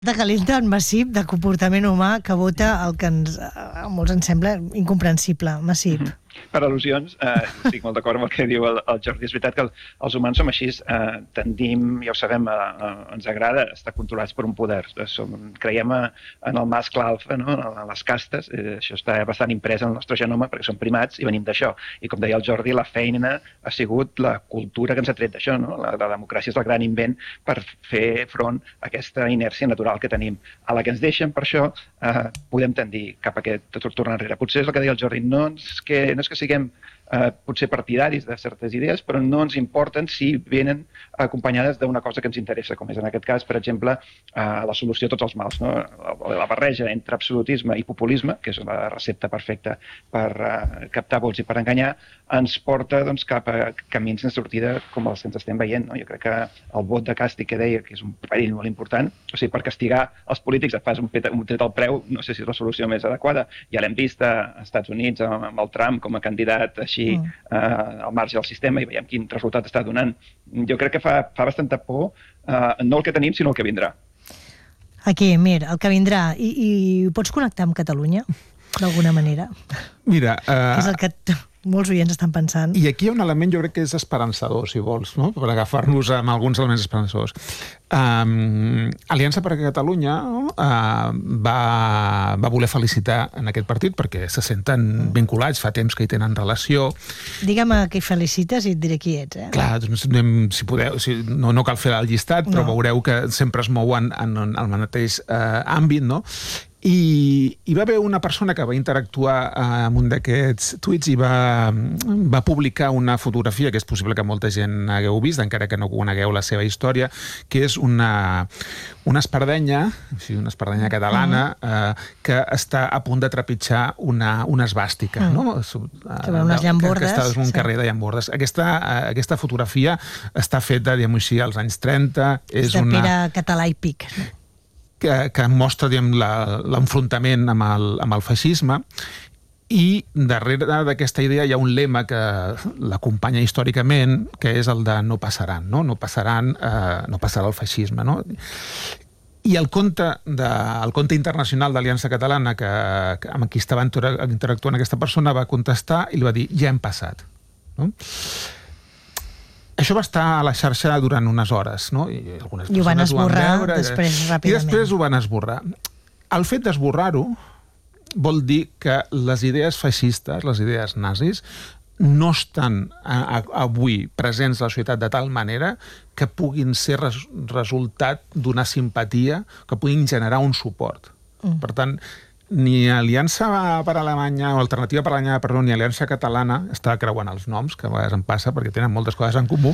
De calent tan massiu de comportament humà que vota el que a molts ens sembla incomprensible, massiu. Per al·lusions, estic molt d'acord amb el que diu el Jordi. És veritat que els humans som així, tendim, ja ho sabem, ens agrada estar controlats per un poder. Creiem en el mascle alfa, no? En les castes, això està bastant imprès en el nostre genoma perquè som primats i venim d'això. I com deia el Jordi, la feina ha sigut la cultura que ens ha tret d'això, no? La democràcia és el gran invent per fer front a aquesta inèrcia natural que tenim. A la que ens deixen, per això, podem tendir cap a aquest tornar enrere. Potser és el que deia el Jordi, no és que siguem potser partidaris de certes idees, però no ens importen si venen acompanyades d'una cosa que ens interessa, com és en aquest cas, per exemple, la solució a tots els mals. No? La barreja entre absolutisme i populisme, que és la recepta perfecta per captar vots i per enganyar, ens porta cap a camins de sortida com els que ens estem veient. No? Jo crec que el vot de càstig que deia, que és un perill molt important, o sigui, per castigar els polítics et fas un tret al preu, no sé si és la solució més adequada. Ja l'hem vist als Estats Units amb el Trump com a candidat així al marge del sistema i veiem quin resultat està donant. Jo crec que fa bastanta por, no el que tenim, sinó el que vindrà. Aquí, Mir, el que vindrà. I pots connectar amb Catalunya, d'alguna manera? Mira... és el que molts oients estan pensant. I aquí hi ha un element, jo crec que és esperançador, si vols, no? Per agafar-nos amb alguns elements esperançadors. Aliança per Catalunya va voler felicitar en aquest partit perquè se senten vinculats, fa temps que hi tenen relació. Digue'm a qui felicites i et diré qui ets. Clar, doncs, si podeu, no cal fer el llistat, però veureu que sempre es mouen en el mateix àmbit, no? I hi va haver una persona que va interactuar amb un d'aquests tuits i va publicar una fotografia que és possible que molta gent hagueu vist, encara que no conegueu la seva història, que és una espardenya catalana que està a punt de trepitjar una esvàstica, no? Unes llambordes. Que està en un carrer de llambordes. Aquesta fotografia està feta, diguem-ho així, als anys 30. És de Pere Català i Pic. Que mostra l'enfrontament amb el feixisme, i darrere d'aquesta idea hi ha un lema que l'acompanya històricament, que és el de no passaran, no? No passarà el feixisme, no? I el compte internacional d'Aliança Catalana, amb qui estava interactuant aquesta persona, va contestar i li va dir, ja hem passat. No? Això va estar a la xarxa durant unes hores, no? I ho van esborrar després ràpidament. I després ho van esborrar. El fet d'esborrar-ho vol dir que les idees feixistes, les idees nazis, no estan avui presents a la societat de tal manera que puguin ser resultat d'una simpatia, que puguin generar un suport. Per tant, ni Aliança per Alemanya o Alternativa per Alemanya, perdó, ni Aliança Catalana, està creuant els noms, que a vegades em passa perquè tenen moltes coses en comú,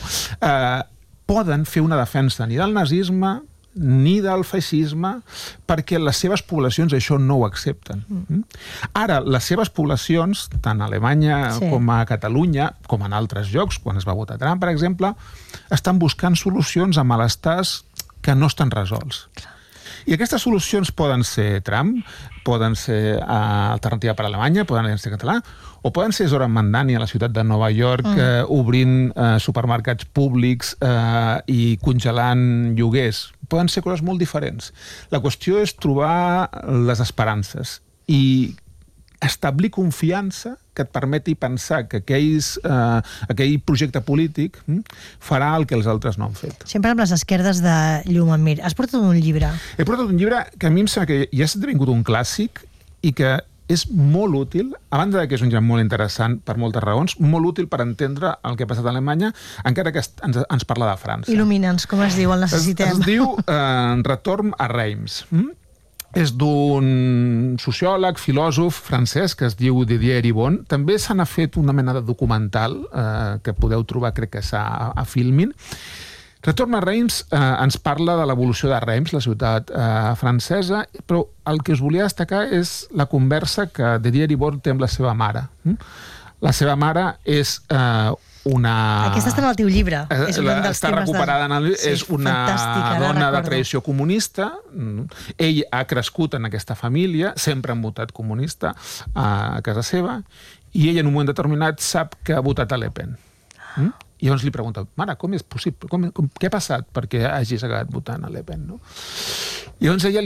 poden fer una defensa ni del nazisme ni del feixisme perquè les seves poblacions això no ho accepten. Ara, les seves poblacions, tant a Alemanya com a Catalunya, com en altres llocs, quan es va votar Trump, per exemple, estan buscant solucions a malestars que no estan resolts. I aquestes solucions poden ser Trump, poden ser Alternativa per Alemanya, poden ser Català, o poden ser Zoran Mandani a la ciutat de Nova York obrint supermercats públics i congelant lloguers. Poden ser coses molt diferents. La qüestió és trobar les esperances i establir confiança que et permeti pensar que aquell projecte polític farà el que els altres no han fet. Sempre amb les esquerdes de llum en mir. Has portat un llibre? He portat un llibre que a mi em sembla que ja ha esdevingut un clàssic i que és molt útil, a banda que és un llibre molt interessant per moltes raons, molt útil per entendre el que ha passat a Alemanya, encara que ens parla de França. Il·lumina'ns, com es diu, el necessitem. Es diu Retorn a Reims. És d'un sociòleg, filòsof francès que es diu Didier Eribon. També se n'ha fet una mena de documental que podeu trobar, crec que a Filmin. Retorn a Reims ens parla de l'evolució de Reims, la ciutat francesa, però el que us volia destacar és la conversa que Didier Eribon té amb la seva mare. La seva mare és Aquesta està en el teu llibre. Està recuperada en el llibre. És una dona de tradició comunista. Ell ha crescut en aquesta família, sempre han votat comunista a casa seva, i ell en un moment determinat sap que ha votat a Le Pen. I llavors li pregunta, mare, com és possible? Què ha passat perquè hagis acabat votant a Le Pen? No? I llavors ella